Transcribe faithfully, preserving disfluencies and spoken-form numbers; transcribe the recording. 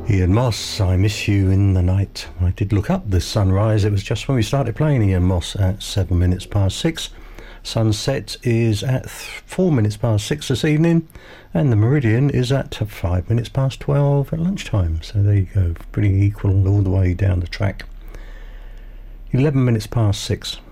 Ian Moss, I Miss You in the Night. I did look up the sunrise. It was just when we started playing Ian Moss at seven minutes past six. Sunset is at th- four minutes past six this evening, and the meridian is at five minutes past twelve at lunchtime. So there you go, pretty equal all the way down the track. eleven minutes past six.